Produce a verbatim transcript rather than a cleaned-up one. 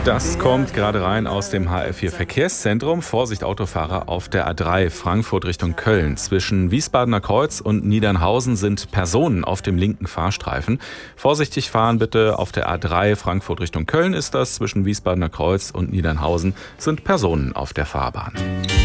Das kommt gerade rein aus dem H R vier Verkehrszentrum. Vorsicht Autofahrer auf der A drei Frankfurt Richtung Köln. Zwischen Wiesbadener Kreuz und Niedernhausen sind Personen auf dem linken Fahrstreifen. Vorsichtig fahren bitte auf der A drei Frankfurt Richtung Köln ist das. Zwischen Wiesbadener Kreuz und Niedernhausen sind Personen auf der Fahrbahn.